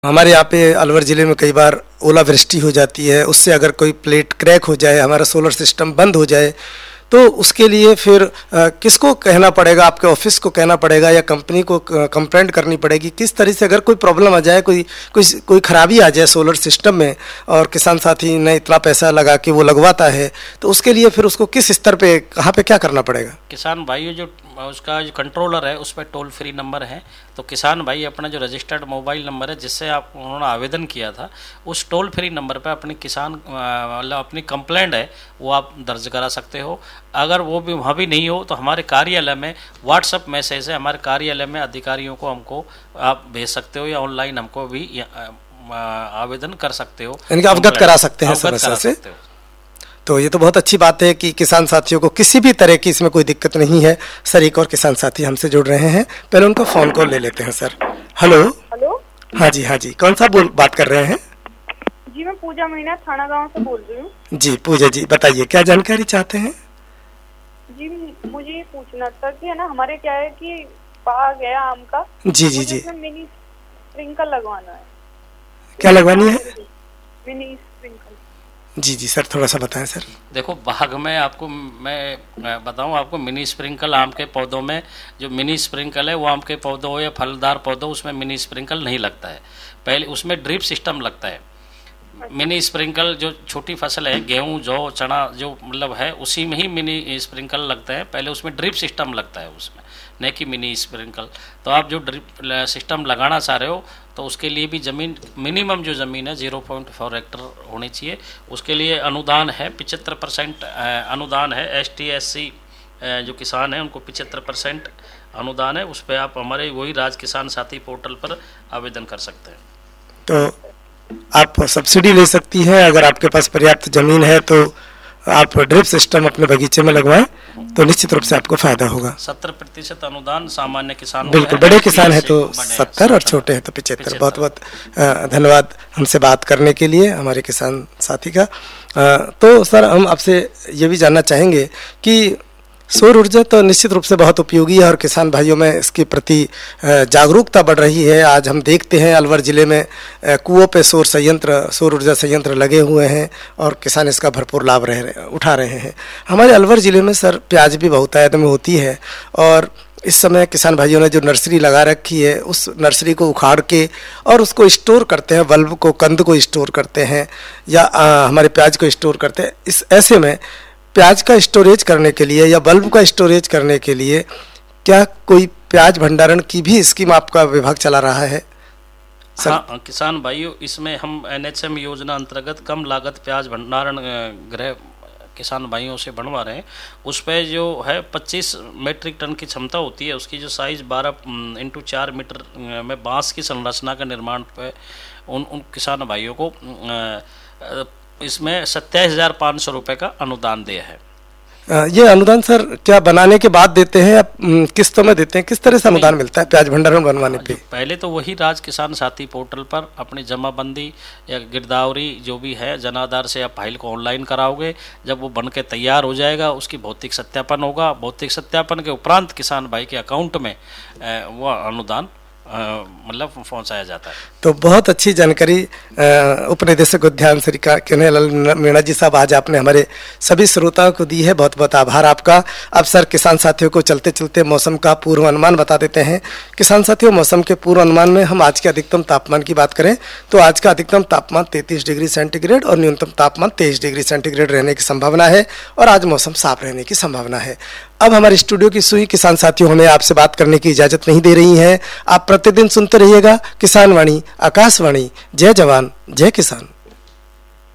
हमारे यहाँ पे अलवर ज़िले में कई बार ओलावृष्टि हो जाती है, उससे अगर कोई प्लेट क्रैक हो जाए, हमारा सोलर सिस्टम बंद हो जाए, तो उसके लिए फिर किसको कहना पड़ेगा? आपके ऑफिस को कहना पड़ेगा या कंपनी को कंप्लेंट करनी पड़ेगी? किस तरह से अगर कोई प्रॉब्लम आ जाए, कोई खराबी आ जाए सोलर सिस्टम में और किसान साथी ने इतना पैसा लगा के वो लगवाता है, तो उसके लिए फिर उसको किस स्तर पे, कहाँ पे क्या करना पड़ेगा? किसान भाई जो उसका जो कंट्रोलर है उस पर टोल फ्री नंबर है, तो किसान भाई अपना जो रजिस्टर्ड मोबाइल नंबर है जिससे आप उन्होंने आवेदन किया था, उस टोल फ्री नंबर पर अपनी किसान मतलब अपनी कंप्लेंट है वो आप दर्ज करा सकते हो। अगर वो भी वहाँ भी नहीं हो तो हमारे कार्यालय में व्हाट्सएप मैसेज है, हमारे कार्यालय में अधिकारियों को हमको आप भेज सकते हो या ऑनलाइन हमको भी आवेदन कर सकते हो, यानी कि अवगत करा सकते हैं समस्या से। तो ये तो बहुत अच्छी बात है कि किसान साथियों को किसी भी तरह की इसमें कोई दिक्कत नहीं है। सर, एक और किसान साथी हमसे जुड़ रहे हैं, पहले उनका फोन कॉल ले लेते हैं। Sir hello. हाँ जी, कौन सा बात कर रहे हैं? जी मैं पूजा मीणा थाना गांव से बोल रही हूँ। जी पूजा जी, बताइए क्या जानकारी चाहते हैं? जी मुझे ये पूछना था कि है ना, हमारे क्या है कि बाग है आम का। जी मिनी स्प्रिंकल लगवाना है। क्या लगवानी है? Mini sprinkle. जी सर, थोड़ा सा बताएं सर। देखो, बाग में आपको मैं बताऊं, आपको मिनी स्प्रिंकल आम के पौधों में जो मिनी स्प्रिंकल है वो आम के पौधों या फलदार पौधों, उसमें मिनी स्प्रिंकल नहीं लगता है। पहले उसमें ड्रिप सिस्टम लगता है। मिनी स्प्रिंकल जो छोटी फसल है, गेहूं जौ चना जो मतलब है, उसी में ही मिनी स्प्रिंकल लगता है। पहले उसमें ड्रिप सिस्टम लगता है उसमें, नहीं कि मिनी स्प्रिंकल। तो आप जो ड्रिप सिस्टम लगाना चाह रहे हो तो उसके लिए भी ज़मीन, मिनिमम जो ज़मीन है 0.4 हेक्टर होनी चाहिए। उसके लिए अनुदान है, 75% अनुदान है। ST SC जो किसान है उनको 75% अनुदान है। उस पर आप हमारे वही राज किसान साथी पोर्टल पर आवेदन कर सकते हैं। तो आप सब्सिडी ले सकती हैं, अगर आपके पास पर्याप्त ज़मीन है तो आप ड्रिप सिस्टम अपने बगीचे में लगवाएं तो निश्चित रूप से आपको फायदा होगा। 70% अनुदान सामान्य किसान, बिल्कुल, बड़े किसान है तो 70 और छोटे हैं तो 75। बहुत बहुत धन्यवाद हमसे बात करने के लिए, हमारे किसान साथी का। तो सर, हम आपसे ये भी जानना चाहेंगे कि सौर ऊर्जा तो निश्चित रूप से बहुत उपयोगी है और किसान भाइयों में इसके प्रति जागरूकता बढ़ रही है। आज हम देखते हैं अलवर ज़िले में कुओं पे सौर ऊर्जा संयंत्र लगे हुए हैं और किसान इसका भरपूर लाभ उठा रहे हैं। हमारे अलवर ज़िले में सर प्याज भी बहुतायत में होती है और इस समय किसान भाइयों ने जो नर्सरी लगा रखी है उस नर्सरी को उखाड़ के और उसको स्टोर करते हैं, बल्ब को, कंद को स्टोर करते हैं या हमारे प्याज को स्टोर करते हैं। इस ऐसे में प्याज का स्टोरेज करने के लिए या बल्ब का स्टोरेज करने के लिए क्या कोई प्याज भंडारण की भी स्कीम आपका विभाग चला रहा है? हाँ किसान भाइयों, इसमें हम NHM योजना अंतर्गत कम लागत प्याज भंडारण गृह किसान भाइयों से बनवा रहे हैं। उस पर जो है 25 मेट्रिक टन की क्षमता होती है। उसकी जो साइज़ 12x4 मीटर में बांस की संरचना का निर्माण पे उन किसान भाइयों को इसमें 27,500 रुपये का अनुदान दिया है। ये अनुदान सर क्या बनाने के बाद देते हैं या किस्तों में देते हैं? किस तरह से अनुदान मिलता है प्याज भंडारण बनवाने पे? पहले तो वही राज किसान साथी पोर्टल पर अपनी जमाबंदी या गिरदावरी जो भी है जनाधार से आप फाइल को ऑनलाइन कराओगे। जब वो बन के तैयार हो जाएगा उसकी भौतिक सत्यापन होगा। भौतिक सत्यापन के उपरांत किसान भाई के अकाउंट में वो अनुदान मतलब पहुंचाया जाता है। तो बहुत अच्छी जानकारी उप निदेशक उद्यान श्री कन्हैयालाल मीणा जी साहब आज आपने हमारे सभी श्रोताओं को दी है। बहुत बहुत आभार आपका। अब सर किसान साथियों को चलते चलते मौसम का पूर्वानुमान बता देते हैं। किसान साथियों, मौसम के पूर्वानुमान में हम आज के अधिकतम तापमान की बात करें तो आज का अधिकतम तापमान 33 डिग्री सेंटीग्रेड और न्यूनतम तापमान 23 डिग्री सेंटीग्रेड रहने की संभावना है और आज मौसम साफ रहने की संभावना है। अब हमारे स्टूडियो की सुई किसान साथियों हमें आपसे बात करने की इजाजत नहीं दे रही हैं। आप प्रतिदिन सुनते रहिएगा किसान वाणी, आकाशवाणी। जय जवान जय किसान।